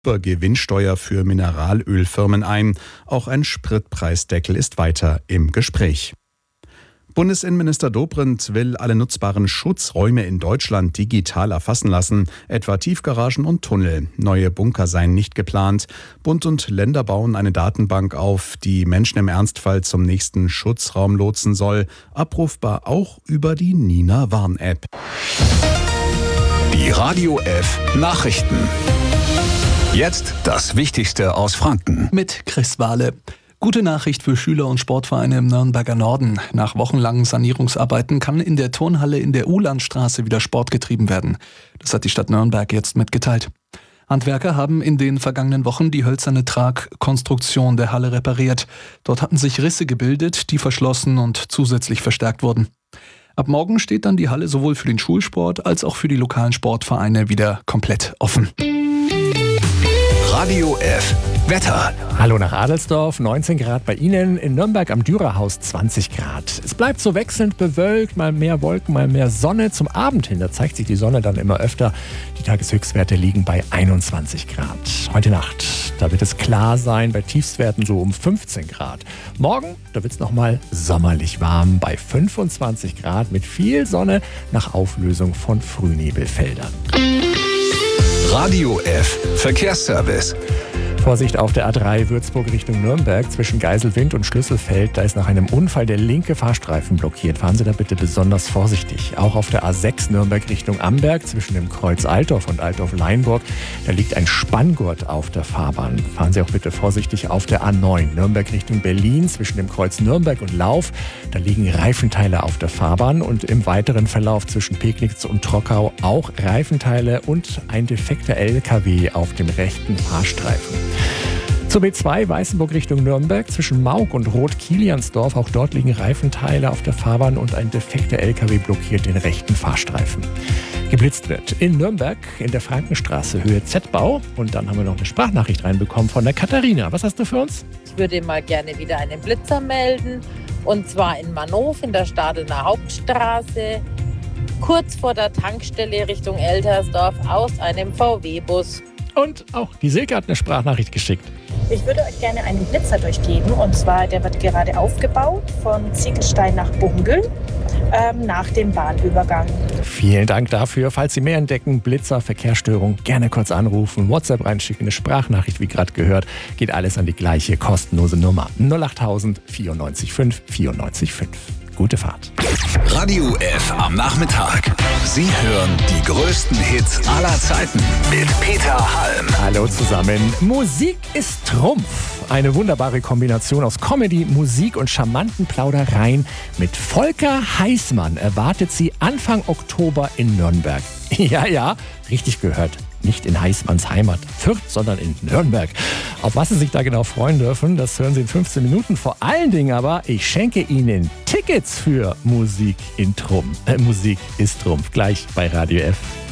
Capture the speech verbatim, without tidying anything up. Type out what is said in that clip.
Gewinnsteuer für Mineralölfirmen ein. Auch ein Spritpreisdeckel ist weiter im Gespräch. Bundesinnenminister Dobrindt will alle nutzbaren Schutzräume in Deutschland digital erfassen lassen, etwa Tiefgaragen und Tunnel. Neue Bunker seien nicht geplant. Bund und Länder bauen eine Datenbank auf, die Menschen im Ernstfall zum nächsten Schutzraum lotsen soll. Abrufbar auch über die Nina Warn-App. Die Radio F Nachrichten. Jetzt das Wichtigste aus Franken. Mit Chris Wahle. Gute Nachricht für Schüler und Sportvereine im Nürnberger Norden. Nach wochenlangen Sanierungsarbeiten kann in der Turnhalle in der Uhlandstraße wieder Sport getrieben werden. Das hat die Stadt Nürnberg jetzt mitgeteilt. Handwerker haben in den vergangenen Wochen die hölzerne Tragkonstruktion der Halle repariert. Dort hatten sich Risse gebildet, die verschlossen und zusätzlich verstärkt wurden. Ab morgen steht dann die Halle sowohl für den Schulsport als auch für die lokalen Sportvereine wieder komplett offen. Radio F Wetter. Hallo nach Adelsdorf, neunzehn Grad bei Ihnen, in Nürnberg am Dürerhaus zwanzig Grad. Es bleibt so wechselnd bewölkt, mal mehr Wolken, mal mehr Sonne. Zum Abend hin, da zeigt sich die Sonne dann immer öfter. Die Tageshöchstwerte liegen bei einundzwanzig Grad. Heute Nacht, da wird es klar sein, bei Tiefstwerten so um fünfzehn Grad. Morgen, da wird es nochmal sommerlich warm bei fünfundzwanzig Grad mit viel Sonne nach Auflösung von Frühnebelfeldern. Radio F Verkehrsservice. Vorsicht auf der A drei Würzburg Richtung Nürnberg zwischen Geiselwind und Schlüsselfeld. Da ist nach einem Unfall der linke Fahrstreifen blockiert. Fahren Sie da bitte besonders vorsichtig. Auch auf der A sechs Nürnberg Richtung Amberg zwischen dem Kreuz Altdorf und Altdorf-Leinburg. Da liegt ein Spanngurt auf der Fahrbahn. Fahren Sie auch bitte vorsichtig auf der A neun Nürnberg Richtung Berlin zwischen dem Kreuz Nürnberg und Lauf. Da liegen Reifenteile auf der Fahrbahn und im weiteren Verlauf zwischen Pegnitz und Trockau auch Reifenteile und ein defekter L K W auf dem rechten Fahrstreifen. Zur B zwei Weißenburg Richtung Nürnberg zwischen Maug und Rot-Kiliansdorf. Auch dort liegen Reifenteile auf der Fahrbahn und ein defekter L K W blockiert den rechten Fahrstreifen. Geblitzt wird in Nürnberg in der Frankenstraße Höhe Z-Bau. Und dann haben wir noch eine Sprachnachricht reinbekommen von der Katharina. Was hast du für uns? Ich würde mal gerne wieder einen Blitzer melden. Und zwar in Manhof in der Stadener Hauptstraße. Kurz vor der Tankstelle Richtung Eltersdorf aus einem V W-Bus. Und auch die Silke hat eine Sprachnachricht geschickt. Ich würde euch gerne einen Blitzer durchgeben. Und zwar, der wird gerade aufgebaut von Ziegelstein nach Bungel ähm, nach dem Bahnübergang. Vielen Dank dafür. Falls Sie mehr entdecken, Blitzer, Verkehrsstörung, gerne kurz anrufen, WhatsApp reinschicken, eine Sprachnachricht, wie gerade gehört. Geht alles an die gleiche kostenlose Nummer. null acht null null vierundneunzig fünf vierundneunzig fünf. Gute Fahrt. Radio F am Nachmittag. Sie hören die größten Hits aller Zeiten mit Peter Halm. Hallo zusammen. Musik ist Trumpf. Eine wunderbare Kombination aus Comedy, Musik und charmanten Plaudereien. Mit Volker Heißmann erwartet Sie Anfang Oktober in Nürnberg. Ja, ja, richtig gehört. Nicht in Heißmanns Heimat Fürth, sondern in Nürnberg. Auf was Sie sich da genau freuen dürfen, das hören Sie in fünfzehn Minuten. Vor allen Dingen aber, ich schenke Ihnen Tickets für Musik in Trumpf. Äh, Musik ist Trumpf. Gleich bei Radio F.